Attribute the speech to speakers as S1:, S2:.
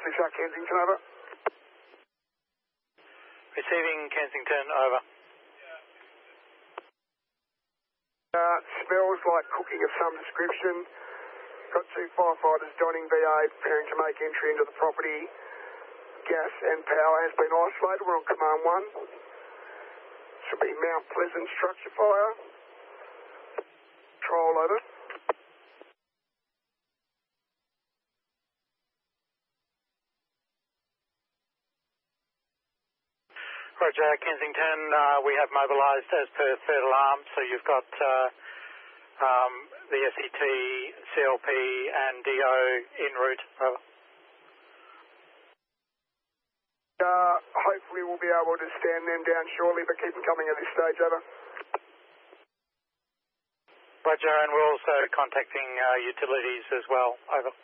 S1: Kensington, over.
S2: Receiving Kensington, over.
S1: Smells like cooking of some description. Got 2 firefighters joining VA, preparing to make entry into the property. Gas and power has been isolated. We're on command 1. Should be Mount Pleasant structure fire. Control, over.
S2: Roger, Kensington, we have mobilised as per third alarm, so you've got the SET, CLP and DO en route, over.
S1: Hopefully we'll be able to stand them down shortly, but keep them coming at this stage, over.
S2: Roger, and we're also contacting utilities as well, over.